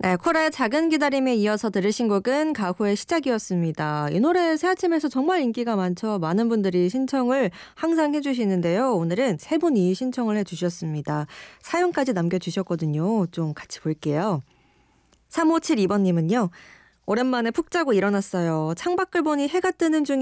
네, 콜의 작은 기다림에 이어서 들으신 곡은 가호의 시작이었습니다. 이 노래 새 아침에서 정말 인기가 많죠. 많은 분들이 신청을 항상 해주시는데요. 오늘은 세 분이 신청을 해주셨습니다. 사연까지 남겨주셨거든요. 좀 같이 볼게요. 3572번님은요. 오랜만에 푹 자고 일어났어요. 창밖을 보니 해가 뜨는 중이